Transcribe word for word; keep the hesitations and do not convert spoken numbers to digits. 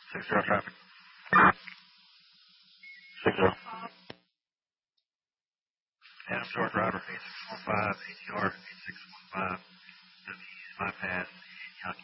Six zero traffic. Six zero. Adam Short driver, eight six four five, A T R.